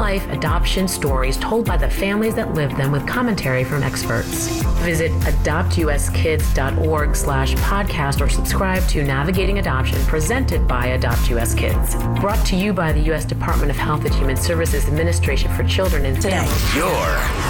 real-life adoption stories told by the families that live them with commentary from experts. Visit adoptuskids.org/podcast or subscribe to Navigating Adoption presented by Adopt US Kids. Brought to you by the U.S. Department of Health and Human Services Administration for Children and Families. You're